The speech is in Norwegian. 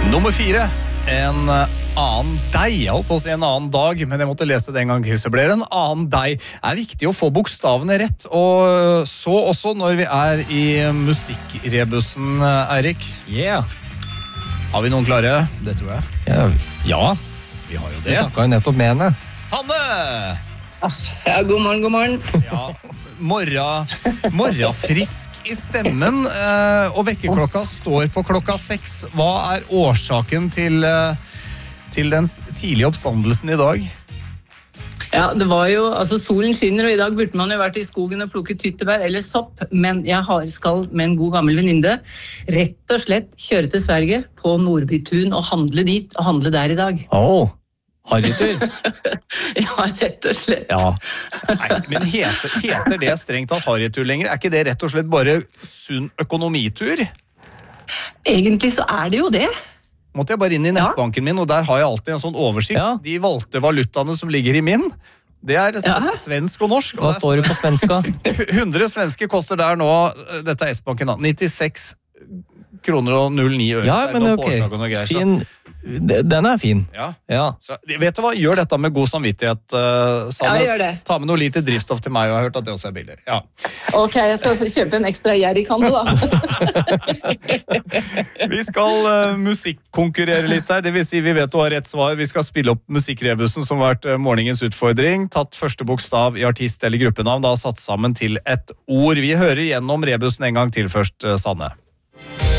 Nummer 4. En annen deg. Jeg holdt på å si en annen dag, men jeg måtte lese det en gang til, så ble det en annen deg. Det er viktig å få bokstavene rett, og så også når vi er i musikkrebussen, Eirik. Yeah. Har vi noen klare? Det tror jeg. Ja. Vi har jo Vi det. snakket jo nettopp med henne. Sanne! Ja, god morgen. Ja, morgenfrisk i stemmen, og vekkerklokka står på 6. Hva er årsaken til den tidlige oppstandelsen i dag? Ja, det var jo, altså solen skinner, og i dag burde man jo vært i skogen og plukket tyttebær eller sopp, men jeg skal med en god gammel venninne rett og slett kjøre til Sverige på Nordbytun og handle dit og handle der i dag. Harrytur. Ja, rett og slett. Ja. Nei, men heter det strengt tatt harrytur lenger? Er ikke det rett og slett bare sunn økonomitur? Egentlig så er det jo det. Måtte jeg bare inn i nettbanken min, og der har jeg alltid en sånn oversikt. Ja. De valgte valutaene som ligger i min, det er svensk og norsk. Hva står det på svenska? 100 svenske koster der nå, dette er S-banken, 96 kroner og 09 øre. Ja, men ok. Fin. Den er fin. Ja. Så, vet du hva, gjør dette med god samvittighet, Sanne. Ja, gjør det. Ta med noe lite drivstoff til meg, og jeg har hørt at det også er billigere. Ja. Ok, jeg skal kjøpe en ekstra jerrykanne da. Vi skal musikkonkurrere litt her, det vil si vi vet du har rett svar. Vi skal spille opp musikkrebusen som har vært morgenens utfordring. Tatt første bokstav i artist eller gruppenavn, da satt sammen til et ord. Vi hører gjennom rebusen en gang til først, Sanne.